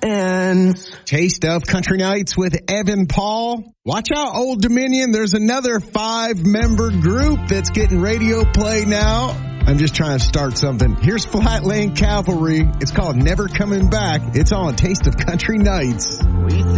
ends. Taste of Country Nights with Evan Paul. Watch out, Old Dominion. There's another 5-member group that's getting radio play now. I'm just trying to start something. Here's Flatland Cavalry. It's called Never Coming Back. It's on Taste of Country Nights.